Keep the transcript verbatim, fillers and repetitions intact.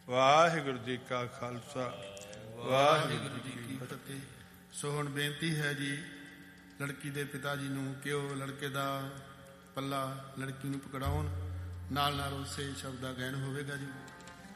ਵਾਹਿਗੁਰੂ ਜੀ ਕਾ ਖਾਲਸਾ ਵਾਹਿਗੁਰੂ ਜੀ ਕੀ ਫਤਿਹ। ਸੋ ਹੁਣ ਬੇਨਤੀ ਹੈ ਜੀ ਲੜਕੀ ਦੇ ਪਿਤਾ ਜੀ ਨੂੰ ਕਿ ਉਹ ਲੜਕੇ ਦਾ ਪੱਲਾ ਲੜਕੀ ਨੂੰ ਪਕੜਾਉਣ, ਨਾਲ ਨਾਲ ਉਸੇ ਸ਼ਬਦ ਦਾ ਗਾਇਨ ਹੋਵੇਗਾ ਜੀ।